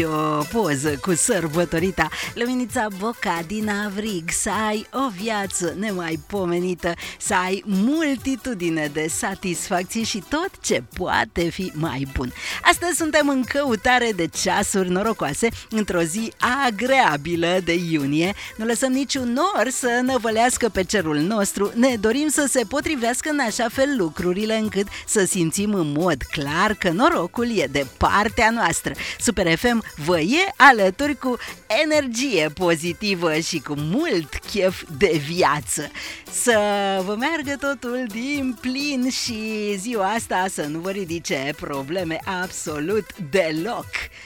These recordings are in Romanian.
O poză cu sărbătorita Luminița Boca din Avrig. Să ai o viață nemaipomenită, să ai multitudine de satisfacții și tot ce poate fi mai bun. Astăzi suntem în căutare de ceasuri norocoase într-o zi agreabilă de iunie. Nu lăsăm niciun nor să năvălească pe cerul nostru. Ne dorim să se potrivească în așa fel lucrurile încât să simțim în mod clar că norocul e de partea noastră. Super FM vă e alături cu energie pozitivă și cu mult chef de viață. Să vă meargă totul din plin și ziua asta să nu vă ridice probleme absolut deloc.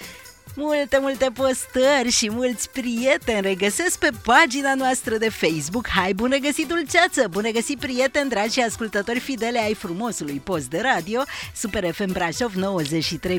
Multe postări și mulți prieteni regăsesc pe pagina noastră de Facebook. Hai, bun regăsit, Dulceață! Bun regăsit, prieteni dragi și ascultători fidele ai frumosului post de radio Super FM Brașov 93,8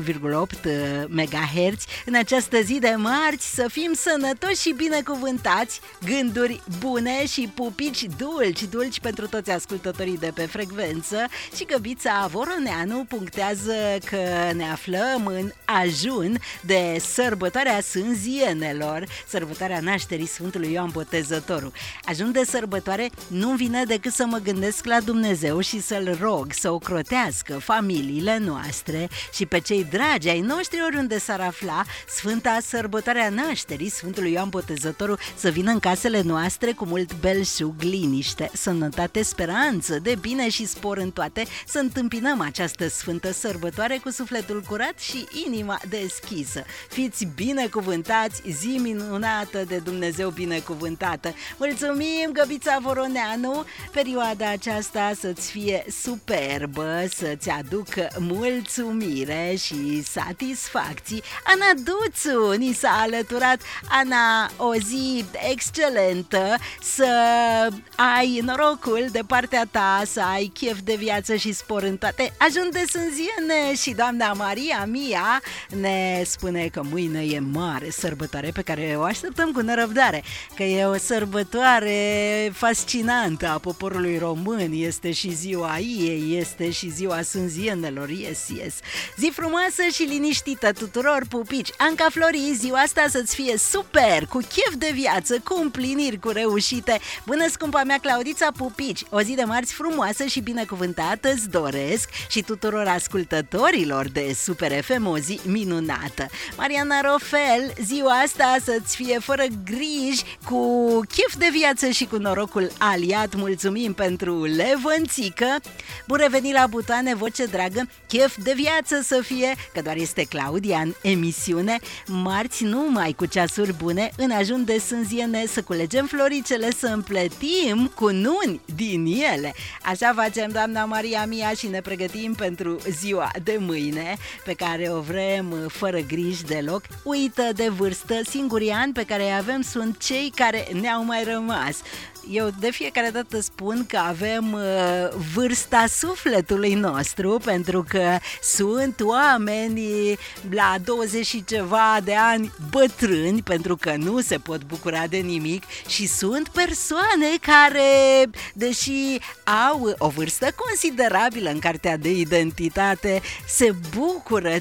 MHz. În această zi de marți să fim sănătoși și binecuvântați, gânduri bune și pupici dulci pentru toți ascultătorii de pe frecvență. Și Găbița Voroneanu punctează că ne aflăm în ajun de sărbătoarea sânzienelor, sărbătoarea nașterii Sfântului Ioan Botezătorul. Ajung de sărbătoare, nu-mi vine decât să mă gândesc la Dumnezeu și să-L rog să ocrotească familiile noastre și pe cei dragi ai noștri oriunde s-ar afla. Sfânta sărbătoarea nașterii Sfântului Ioan Botezătorul să vină în casele noastre cu mult belșug, liniște, sănătate, speranță, de bine și spor în toate. Să întâmpinăm această sfântă sărbătoare cu sufletul curat și inima deschisă. Fiți binecuvântați, zi minunată de Dumnezeu binecuvântată. Mulțumim, Găbița Voroneanu, perioada aceasta să-ți fie superbă, să-ți aducă mulțumire și satisfacții. Ana Duțu ni s-a alăturat. Ana, o zi excelentă, să ai norocul de partea ta, să ai chef de viață și spor în toate. Ajung de sânziene și doamna Maria Mia ne spune că mâine e mare sărbătoare pe care o așteptăm cu nerăbdare, că e o sărbătoare fascinantă a poporului român, este și ziua ei, este și ziua sânzienelor, yes. Zi frumoasă și liniștită tuturor, pupici. Anca Flori, ziua asta să-ți fie super, cu chef de viață, cu împliniri, cu reușite. Bună, scumpa mea Claudița, pupici, o zi de marți frumoasă și binecuvântată îți doresc și tuturor ascultătorilor de Super FM o zi minunată. Mariana Rofel, ziua asta să-ți fie fără griji, cu chef de viață și cu norocul aliat. Mulțumim pentru levănțică. Bun revenit la butoane, voce dragă, chef de viață să fie, că doar este Claudia în emisiune. Marți numai cu ceasuri bune, în ajun de sânziene, să culegem floricele, să împletim cu nuni din ele. Așa facem, doamna Maria Mia, și ne pregătim pentru ziua de mâine, pe care o vrem fără griji deloc. Uită de vârstă, singurii ani pe care îi avem sunt cei care ne-au mai rămas. Eu de fiecare dată spun că avem vârsta sufletului nostru, pentru că sunt oameni la 20 și ceva de ani bătrâni, pentru că nu se pot bucura de nimic, și sunt persoane care, deși au o vârstă considerabilă în cartea de identitate, se bucură